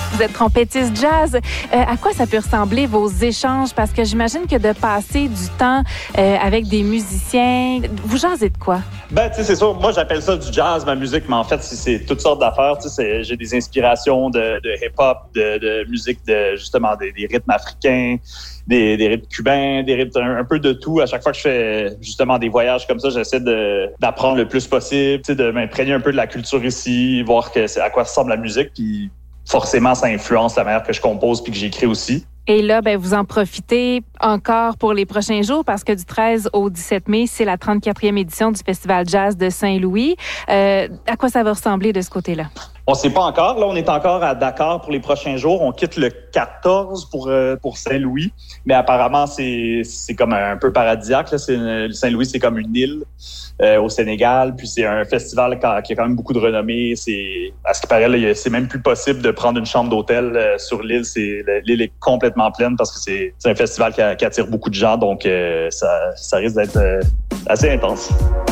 Vous êtes trompettiste jazz. À quoi ça peut ressembler vos échanges? Parce que j'imagine que de passer du temps avec des musiciens, vous jasez de quoi? Ben, tu sais, c'est sûr. Moi, j'appelle ça du jazz, ma musique, mais en fait, c'est toutes sortes d'affaires. Tu sais, j'ai des inspirations de hip-hop, de musique, justement, des rythmes africains, des rythmes cubains, des rythmes un peu de tout. À chaque fois que je fais, justement, des voyages comme ça, j'essaie d'apprendre le plus possible, tu sais, de m'imprégner un peu de la culture ici, voir à quoi ressemble la musique, puis forcément, ça influence la manière que je compose puis que j'écris aussi. Et là, ben, vous en profitez encore pour les prochains jours parce que du 13 au 17 mai, c'est la 34e édition du Festival Jazz de Saint-Louis. À quoi ça va ressembler de ce côté-là? On ne sait pas encore. Là, on est encore à Dakar pour les prochains jours. On quitte le 14 pour Saint-Louis. Mais apparemment, c'est comme un peu paradisiaque. Là. Saint-Louis, c'est comme une île au Sénégal. Puis c'est un festival qui a quand même beaucoup de renommée. À ce qui paraît, là, c'est même plus possible de prendre une chambre d'hôtel sur l'île. L'île est complètement pleine parce que c'est un festival qui attire beaucoup de gens. Donc, ça risque d'être assez intense.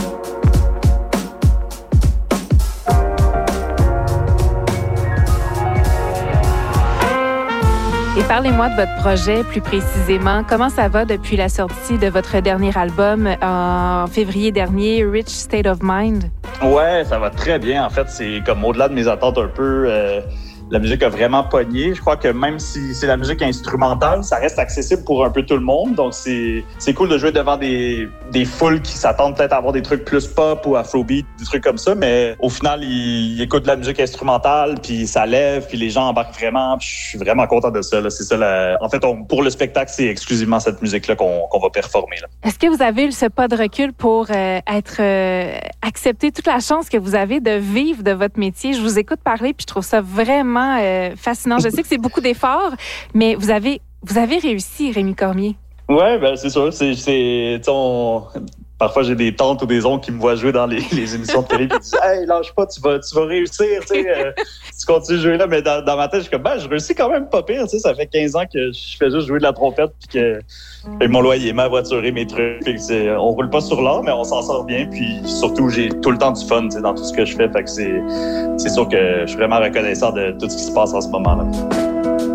Et parlez-moi de votre projet plus précisément. Comment ça va depuis la sortie de votre dernier album en février dernier, Rich State of Mind? Ouais, ça va très bien. En fait, c'est comme au-delà de mes attentes un peu. La musique a vraiment pogné. Je crois que même si c'est la musique instrumentale, ça reste accessible pour un peu tout le monde. Donc, c'est cool de jouer devant des foules qui s'attendent peut-être à avoir des trucs plus pop ou afrobeat, des trucs comme ça. Mais au final, ils écoutent de la musique instrumentale, puis ça lève, puis les gens embarquent vraiment. Puis je suis vraiment content de ça. Là. C'est ça. En fait, pour le spectacle, c'est exclusivement cette musique-là qu'on va performer. Là. Est-ce que vous avez eu ce pas de recul pour accepter toute la chance que vous avez de vivre de votre métier? Je vous écoute parler, puis je trouve ça vraiment fascinant. Je sais que c'est beaucoup d'efforts, mais vous avez réussi, Rémi Cormier. Ouais, ben c'est sûr. Parfois, j'ai des tantes ou des oncles qui me voient jouer dans les émissions de télé et disent « Hey, lâche pas, tu vas réussir, tu continues de jouer là. » Mais dans ma tête, je suis comme « je réussis quand même pas pire, ça fait 15 ans que je fais juste jouer de la trompette puis que mon loyer, ma voiture et mes trucs. On roule pas sur l'or, mais on s'en sort bien. Puis surtout, j'ai tout le temps du fun dans tout ce que je fais. Fait que c'est sûr que je suis vraiment reconnaissant de tout ce qui se passe en ce moment-là.